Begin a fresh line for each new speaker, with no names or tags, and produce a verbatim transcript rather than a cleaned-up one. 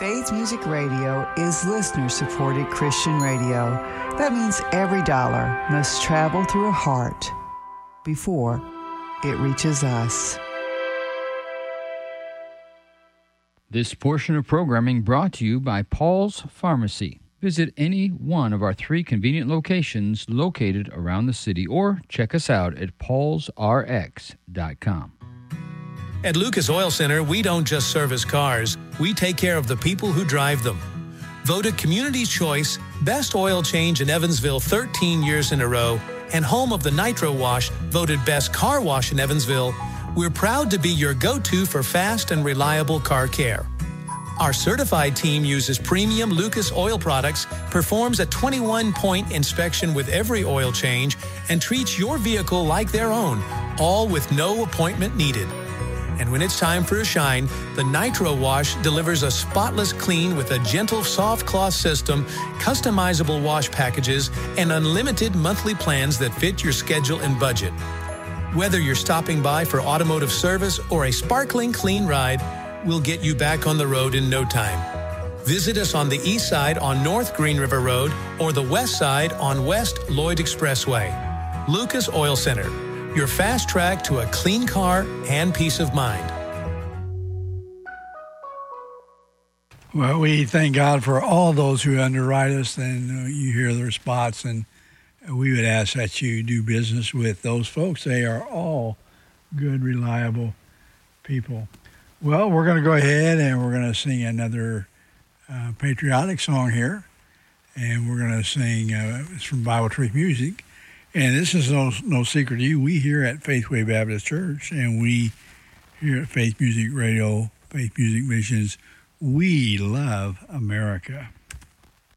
Faith Music Radio is listener-supported Christian radio. That means every dollar must travel through a heart before it reaches us.
This portion of programming brought to you by Paul's Pharmacy. Visit any one of our three convenient locations located around the city or check us out at pauls r x dot com.
At Lucas Oil Center, we don't just service cars, we take care of the people who drive them. Voted Community's Choice, Best Oil Change in Evansville thirteen years in a row, and home of the Nitro Wash, voted Best Car Wash in Evansville, we're proud to be your go-to for fast and reliable car care. Our certified team uses premium Lucas oil products, performs a twenty-one point inspection with every oil change, and treats your vehicle like their own, all with no appointment needed. And when it's time for a shine, the Nitro Wash delivers a spotless clean with a gentle soft cloth system, customizable wash packages, and unlimited monthly plans that fit your schedule and budget. Whether you're stopping by for automotive service or a sparkling clean ride, we'll get you back on the road in no time. Visit us on the east side on North Green River Road or the west side on West Lloyd Expressway. Lucas Oil Center, your fast track to a clean car and peace of mind.
Well, we thank God for all those who underwrite us, and uh, you hear their spots, and we would ask that you do business with those folks. They are all good, reliable people. Well, we're going to go ahead and we're going to sing another uh, patriotic song here, and we're going to sing, uh, it's from Bible Truth Music. And this is no, no secret to you. We here at Faithway Baptist Church, and we here at Faith Music Radio, Faith Music Missions, we love America.